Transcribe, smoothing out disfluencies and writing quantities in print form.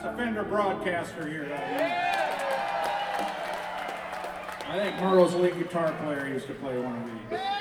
a Fender broadcaster here. I think Merle's lead guitar player used to play one of these.